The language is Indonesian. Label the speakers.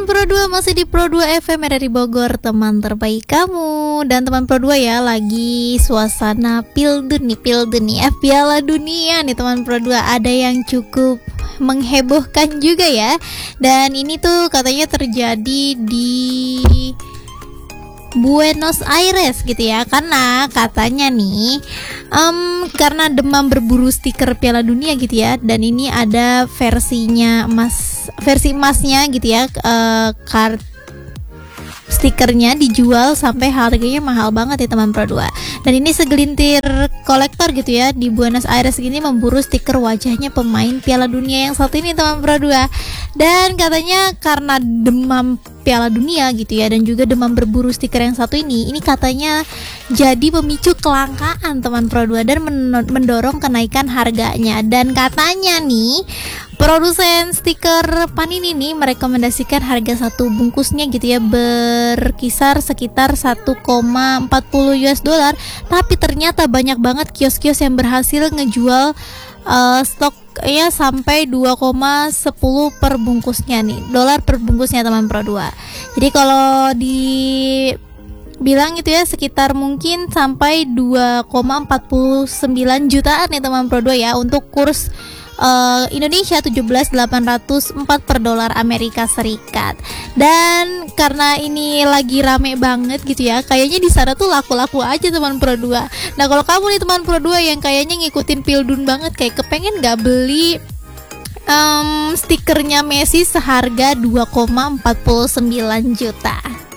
Speaker 1: teman Pro 2, masih di Pro 2 FM dari Bogor, teman terbaik kamu. Dan teman Pro 2 ya, lagi suasana Pildun nih, Piala Dunia nih teman Pro 2. Ada yang cukup menghebohkan juga ya. Dan ini tuh katanya terjadi di Buenos Aires gitu ya, karena katanya nih karena demam berburu stiker Piala Dunia gitu ya, dan ini ada versi emasnya gitu ya, stikernya dijual sampai harganya mahal banget ya teman Pro 2. Dan ini segelintir kolektor gitu ya di Buenos Aires ini memburu stiker wajahnya pemain Piala Dunia yang satu ini teman Pro 2. Dan katanya karena demam Piala Dunia gitu ya, dan juga demam berburu stiker yang satu ini katanya jadi pemicu kelangkaan teman Pro 2 dan mendorong kenaikan harganya. Dan katanya nih produsen stiker Panini nih merekomendasikan harga satu bungkusnya gitu ya berkisar sekitar 1,40 US dollar, tapi ternyata banyak banget kios-kios yang berhasil ngejual stoknya sampai 2,10 per bungkusnya nih, dolar per bungkusnya teman Pro 2. Jadi kalau bilang itu ya sekitar mungkin sampai 2,49 jutaan nih teman Pro 2 ya, untuk kurs Indonesia 17.804 per dolar Amerika Serikat. Dan karena ini lagi rame banget gitu ya, kayaknya di sana tuh laku-laku aja teman Pro 2. Nah kalau kamu nih teman Pro 2 yang kayaknya ngikutin Pildun banget, kayak kepengen gak beli stikernya Messi seharga 2,49 juta.